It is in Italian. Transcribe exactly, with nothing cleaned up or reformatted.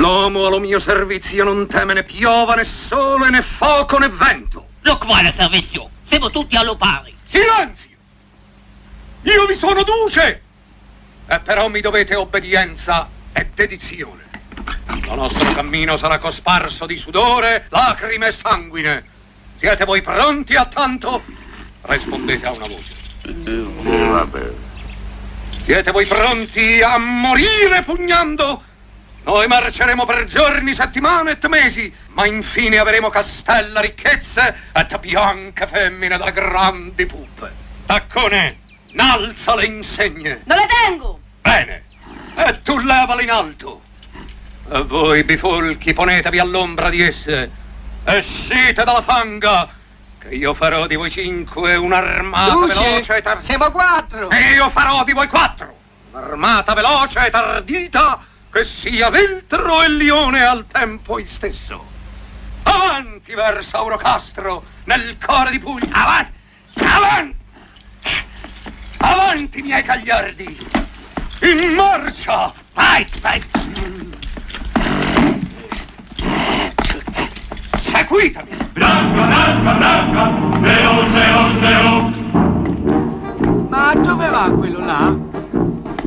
uomo allo mio servizio non teme né piova né sole né fuoco né vento. Lo quale servizio? Siamo tutti allo pari. Silenzio! Io vi sono duce! E però mi dovete obbedienza e dedizione. Lo nostro cammino sarà cosparso di sudore, lacrime e sanguine. Siete voi pronti a tanto? Rispondete a una voce. Vabbè. Siete voi pronti a morire pugnando? Noi marceremo per giorni, settimane et mesi, ma infine avremo castella, ricchezze et bianche femmine da grandi puppe. Taccone, n'alza le insegne. Non le tengo! Bene, e tu levale in alto. E voi, bifolchi, ponetevi all'ombra di esse. Escite dalla fanga, che io farò di voi cinque un'armata Duce, veloce e tardita. siamo quattro. E io farò di voi quattro un'armata veloce e tardita, che sia veltro e lione al tempo istesso. Avanti verso Aurocastro, nel core di Puglia. Avanti, avanti, avanti, miei cagliardi. In marcia! Vai, vai! Seguitemi! Branca, branca, branca, leon, leon, leon. Ma dove va quello là?